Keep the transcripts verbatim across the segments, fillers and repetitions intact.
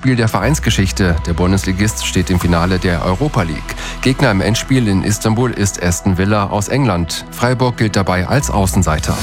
Spiel der Vereinsgeschichte. Der Bundesligist steht im Finale der Europa League. Gegner im Endspiel in Istanbul ist Aston Villa aus England. Freiburg gilt dabei als Außenseiter.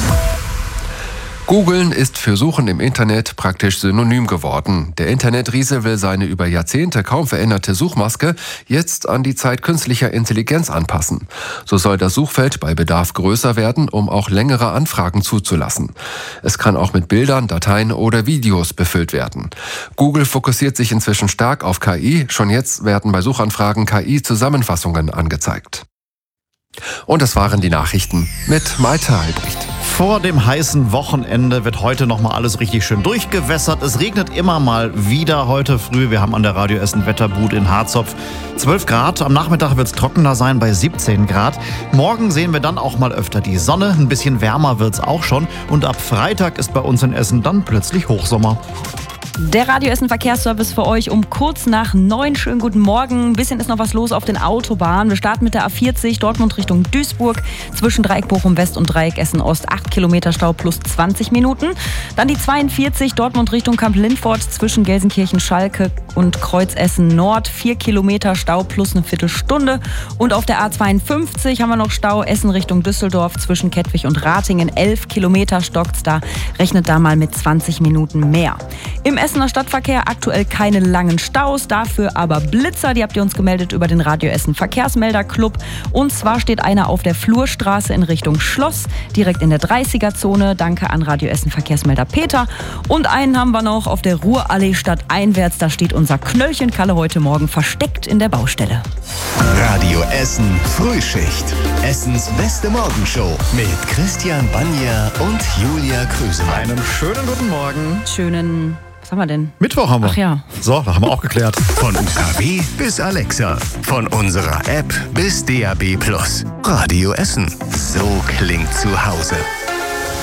Googeln ist für Suchen im Internet praktisch synonym geworden. Der Internetriese will seine über Jahrzehnte kaum veränderte Suchmaske jetzt an die Zeit künstlicher Intelligenz anpassen. So soll das Suchfeld bei Bedarf größer werden, um auch längere Anfragen zuzulassen. Es kann auch mit Bildern, Dateien oder Videos befüllt werden. Google fokussiert sich inzwischen stark auf K I. Schon jetzt werden bei Suchanfragen K I-Zusammenfassungen angezeigt. Und das waren die Nachrichten mit Malte Albrecht. Vor dem heißen Wochenende wird heute nochmal alles richtig schön durchgewässert. Es regnet immer mal wieder heute früh. Wir haben an der Radio Essen Wetterbude in Harzopf zwölf Grad. Am Nachmittag wird es trockener sein bei siebzehn Grad. Morgen sehen wir dann auch mal öfter die Sonne. Ein bisschen wärmer wird es auch schon. Und ab Freitag ist bei uns in Essen dann plötzlich Hochsommer. Der Radio Essen Verkehrsservice für euch um kurz nach neun. Schönen guten Morgen. Ein bisschen ist noch was los auf den Autobahnen. Wir starten mit der A vierzig, Dortmund Richtung Duisburg. Zwischen Dreieck Bochum West und Dreieck Essen Ost acht Kilometer Stau plus zwanzig Minuten. Dann die zweiundvierzig, Dortmund Richtung Kamp-Lindfort. Zwischen Gelsenkirchen, Schalke und Kreuz Essen Nord. vier Kilometer Stau plus eine Viertelstunde. Und auf der A zweiundfünfzig haben wir noch Stau Essen Richtung Düsseldorf. Zwischen Kettwig und Ratingen. elf Kilometer stockt's da. Rechnet da mal mit zwanzig Minuten mehr. Im Essener Stadtverkehr aktuell keine langen Staus, dafür aber Blitzer. Die habt ihr uns gemeldet über den Radio Essen Verkehrsmelder Club. Und zwar steht einer auf der Flurstraße in Richtung Schloss, direkt in der dreißiger-Zone. Danke an Radio Essen Verkehrsmelder Peter. Und einen haben wir noch auf der Ruhrallee stadteinwärts. Da steht unser Knöllchen Kalle heute Morgen versteckt in der Baustelle. Radio Essen Frühschicht. Essens beste Morgenshow mit Christian Banja und Julia Krüsemann. Einen schönen guten Morgen. Schönen... Was haben wir denn? Mittwoch haben wir. Ach ja. So, da haben wir auch geklärt. Von U K W bis Alexa. Von unserer App bis D A B Plus. Radio Essen. So klingt zu Hause.